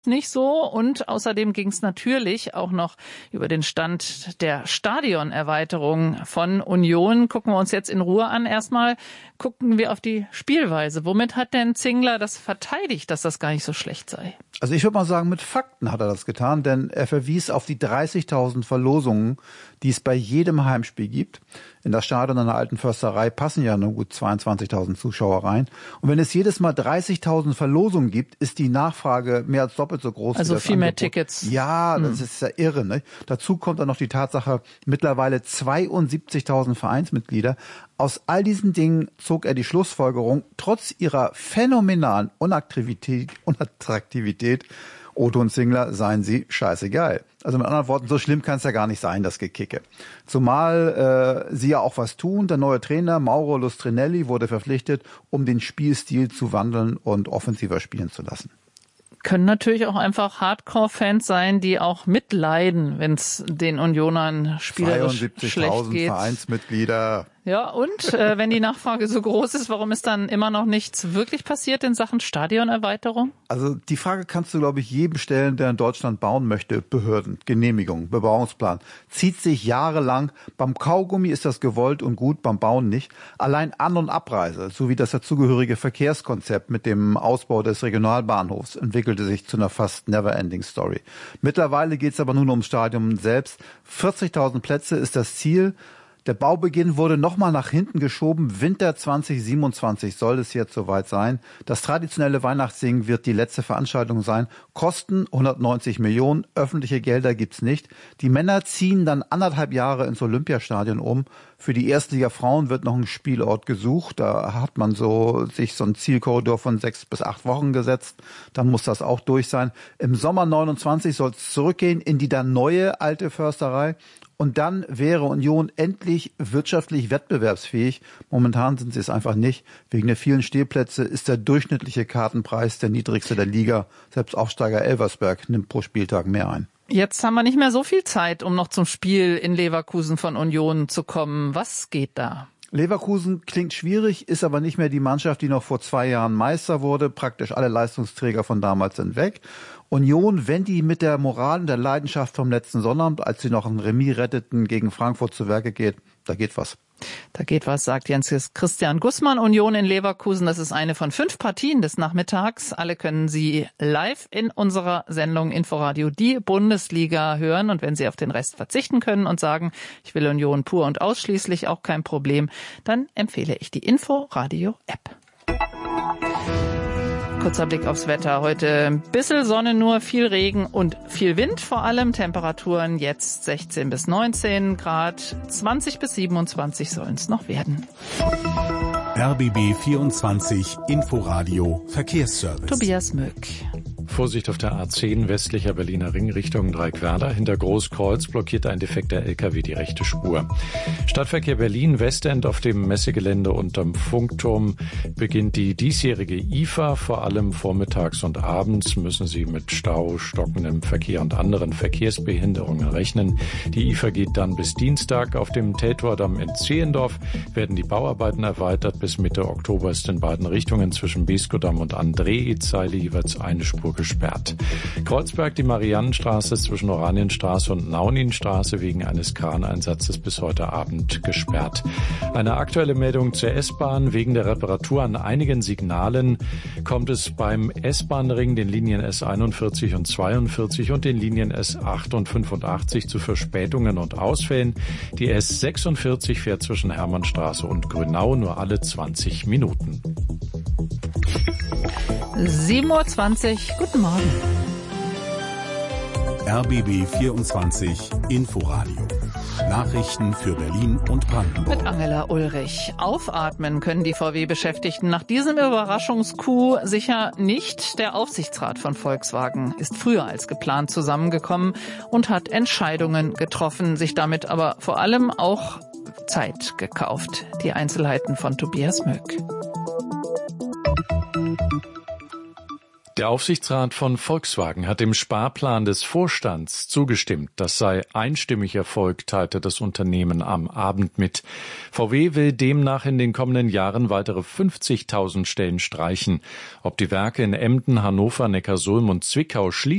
nicht so. Und außerdem ging es natürlich auch noch über den Stand der Stadionerweiterung von Union. Gucken wir uns jetzt in Ruhe an. Erstmal gucken wir auf die Spielweise. Womit hat denn Zingler das verteidigt, dass das gar nicht so schlecht sei? Also ich würde mal sagen, mit Fakten hat er das getan, denn er verwies auf die 30.000 Verlosungen, die es bei jedem Heimspiel gibt. In das Stadion an der Alten Försterei passen ja nur gut 22.000 Zuschauer rein. Und wenn es jedes Mal 30.000 Verlosungen gibt, ist die Nachfrage mehr als doppelt so groß. Also wie das viel Angebot. Mehr Tickets. Ja, das ist ja irre. Ne? Dazu kommt dann noch die Tatsache, mittlerweile 72.000 Vereinsmitglieder. Aus all diesen Dingen zog er die Schlussfolgerung, trotz ihrer phänomenalen Unattraktivität, Otto und Zingler seien sie scheißegal. Also mit anderen Worten, so schlimm kann es ja gar nicht sein, das Gekicke. Zumal sie ja auch was tun. Der neue Trainer Mauro Lustrinelli wurde verpflichtet, um den Spielstil zu wandeln und offensiver spielen zu lassen. Können natürlich auch einfach Hardcore-Fans sein, die auch mitleiden, wenn es den Unionern spielerisch schlecht geht. 72.000 Vereinsmitglieder. Ja, und wenn die Nachfrage so groß ist, warum ist dann immer noch nichts wirklich passiert in Sachen Stadionerweiterung? Also die Frage kannst du, glaube ich, jedem stellen, der in Deutschland bauen möchte. Behörden, Genehmigung, Bebauungsplan. Zieht sich jahrelang. Beim Kaugummi ist das gewollt und gut, beim Bauen nicht. Allein An- und Abreise sowie das dazugehörige Verkehrskonzept mit dem Ausbau des Regionalbahnhofs entwickelte sich zu einer fast never-ending Story. Mittlerweile geht es aber nun ums Stadion selbst. 40.000 Plätze ist das Ziel. Der Baubeginn wurde nochmal nach hinten geschoben. Winter 2027 soll es jetzt soweit sein. Das traditionelle Weihnachtssingen wird die letzte Veranstaltung sein. Kosten 190 Millionen. Öffentliche Gelder gibt's nicht. Die Männer ziehen dann 1,5 Jahre ins Olympiastadion um. Für die Erstliga Frauen wird noch ein Spielort gesucht. Da hat man sich so einen Zielkorridor von 6 bis 8 Wochen gesetzt. Dann muss das auch durch sein. Im Sommer 29 soll es zurückgehen in die dann neue Alte Försterei. Und dann wäre Union endlich wirtschaftlich wettbewerbsfähig. Momentan sind sie es einfach nicht. Wegen der vielen Stehplätze ist der durchschnittliche Kartenpreis der niedrigste der Liga. Selbst Aufsteiger Elversberg nimmt pro Spieltag mehr ein. Jetzt haben wir nicht mehr so viel Zeit, um noch zum Spiel in Leverkusen von Union zu kommen. Was geht da? Leverkusen klingt schwierig, ist aber nicht mehr die Mannschaft, die noch vor 2 Jahren Meister wurde. Praktisch alle Leistungsträger von damals sind weg. Union, wenn die mit der Moral und der Leidenschaft vom letzten Sonnabend, als sie noch ein Remis retteten, gegen Frankfurt zu Werke geht, da geht was. Da geht was, sagt Jens Christian Gußmann. Union in Leverkusen, das ist eine von 5 Partien des Nachmittags. Alle können Sie live in unserer Sendung Inforadio die Bundesliga hören. Und wenn Sie auf den Rest verzichten können und sagen, ich will Union pur und ausschließlich, auch kein Problem, dann empfehle ich die Inforadio-App. Kurzer Blick aufs Wetter. Heute ein bisschen Sonne nur, viel Regen und viel Wind vor allem. Temperaturen jetzt 16 bis 19 Grad, 20 bis 27 sollen es noch werden. RBB 24 Inforadio Verkehrsservice. Tobias Möck. Vorsicht auf der A10 westlicher Berliner Ring Richtung Dreieckwerder. Hinter Großkreuz blockiert ein defekter LKW die rechte Spur. Stadtverkehr Berlin Westend auf dem Messegelände unterm Funkturm beginnt die diesjährige IFA. Vor allem vormittags und abends müssen Sie mit Stau, stockendem Verkehr und anderen Verkehrsbehinderungen rechnen. Die IFA geht dann bis Dienstag. Auf dem Teltordamm in Zehlendorf werden die Bauarbeiten erweitert. Bis Mitte Oktober ist in beiden Richtungen zwischen Beskodamm und André-Zeile jeweils eine Spur gesperrt. Kreuzberg, die Mariannenstraße zwischen Oranienstraße und Nauninstraße wegen eines Kraneinsatzes bis heute Abend gesperrt. Eine aktuelle Meldung zur S-Bahn. Wegen der Reparatur an einigen Signalen kommt es beim S-Bahn-Ring, den Linien S41 und 42 und den Linien S8 und 85 zu Verspätungen und Ausfällen. Die S46 fährt zwischen Hermannstraße und Grünau nur alle 20 Minuten. 7:20 Uhr, guten Morgen. RBB 24 Inforadio. Nachrichten für Berlin und Brandenburg. Mit Angela Ulrich. Aufatmen können die VW-Beschäftigten nach diesem Überraschungscoup sicher nicht. Der Aufsichtsrat von Volkswagen ist früher als geplant zusammengekommen und hat Entscheidungen getroffen, sich damit aber vor allem auch Zeit gekauft. Die Einzelheiten von Tobias Möck. Der Aufsichtsrat von Volkswagen hat dem Sparplan des Vorstands zugestimmt. Das sei einstimmig Erfolg, teilte das Unternehmen am Abend mit. VW will demnach in den kommenden Jahren weitere 50.000 Stellen streichen. Ob die Werke in Emden, Hannover, Neckarsulm und Zwickau schließen